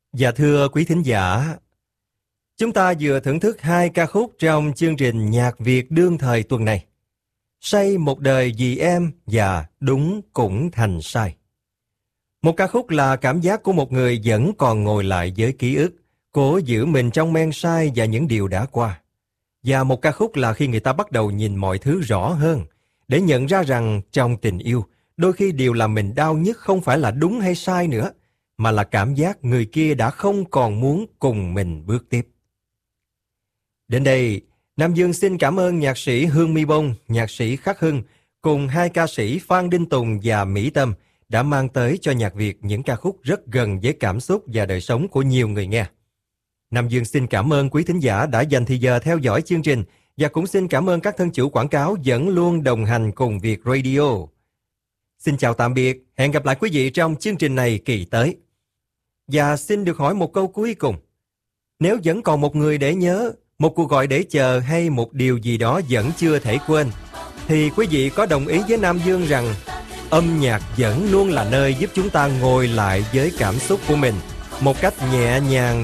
Dạ thưa quý thính giả, chúng ta vừa thưởng thức 2 ca khúc trong chương trình Nhạc Việt đương thời tuần này. Say một đời vì em và đúng cũng thành sai. Một ca khúc là cảm giác của một người vẫn còn ngồi lại với ký ức, cố giữ mình trong men say và những điều đã qua. Và một ca khúc là khi người ta bắt đầu nhìn mọi thứ rõ hơn, để nhận ra rằng trong tình yêu, đôi khi điều làm mình đau nhất không phải là đúng hay sai nữa, mà là cảm giác người kia đã không còn muốn cùng mình bước tiếp. Đến đây, Nam Dương xin cảm ơn nhạc sĩ Hương My Bông, nhạc sĩ Khắc Hưng, cùng 2 ca sĩ Phan Đinh Tùng và Mỹ Tâm đã mang tới cho nhạc Việt những ca khúc rất gần với cảm xúc và đời sống của nhiều người nghe. Nam Dương xin cảm ơn quý thính giả đã dành thời giờ theo dõi chương trình và cũng xin cảm ơn các thân chủ quảng cáo vẫn luôn đồng hành cùng Việt Radio. Xin chào tạm biệt, hẹn gặp lại quý vị trong chương trình này kỳ tới. Và xin được hỏi một câu cuối cùng. Nếu vẫn còn một người để nhớ, một cuộc gọi để chờ hay một điều gì đó vẫn chưa thể quên, thì quý vị có đồng ý với Nam Dương rằng âm nhạc vẫn luôn là nơi giúp chúng ta ngồi lại với cảm xúc của mình một cách nhẹ nhàng